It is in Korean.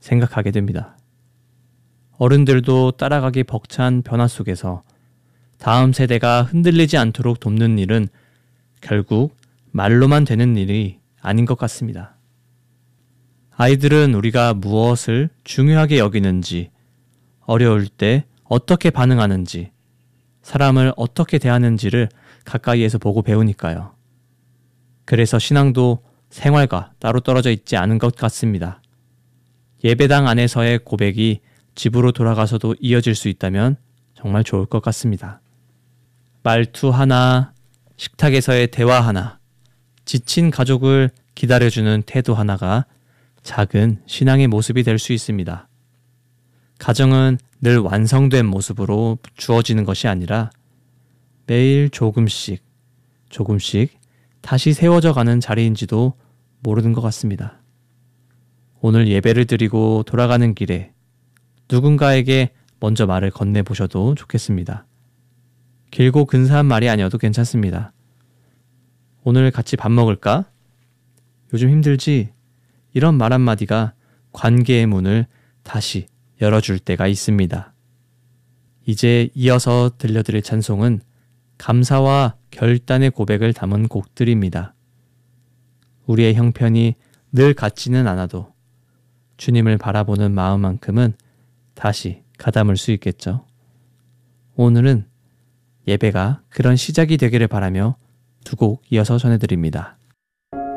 생각하게 됩니다. 어른들도 따라가기 벅찬 변화 속에서 다음 세대가 흔들리지 않도록 돕는 일은 결국 말로만 되는 일이 아닌 것 같습니다. 아이들은 우리가 무엇을 중요하게 여기는지, 어려울 때 어떻게 반응하는지, 사람을 어떻게 대하는지를 가까이에서 보고 배우니까요. 그래서 신앙도 생활과 따로 떨어져 있지 않은 것 같습니다. 예배당 안에서의 고백이 집으로 돌아가서도 이어질 수 있다면 정말 좋을 것 같습니다. 말투 하나, 식탁에서의 대화 하나, 지친 가족을 기다려주는 태도 하나가 작은 신앙의 모습이 될 수 있습니다. 가정은 늘 완성된 모습으로 주어지는 것이 아니라 매일 조금씩 다시 세워져 가는 자리인지도 모르는 것 같습니다. 오늘 예배를 드리고 돌아가는 길에 누군가에게 먼저 말을 건네보셔도 좋겠습니다. 길고 근사한 말이 아니어도 괜찮습니다. 오늘 같이 밥 먹을까? 요즘 힘들지? 이런 말 한마디가 관계의 문을 다시 열어줄 때가 있습니다. 이제 이어서 들려드릴 찬송은 감사와 결단의 고백을 담은 곡들입니다. 우리의 형편이 늘 같지는 않아도 주님을 바라보는 마음만큼은 다시 가담을 수 있겠죠. 오늘은 예배가 그런 시작이 되기를 바라며 두 곡 이어서 전해드립니다.